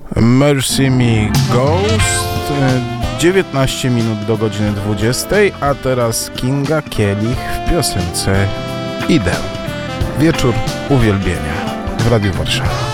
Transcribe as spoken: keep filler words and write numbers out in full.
Mercy Me Ghost, dziewiętnaście minut do godziny dwudziestej, a teraz Kinga Kielich w piosence Idę. Wieczór uwielbienia w Radiu Warszawa.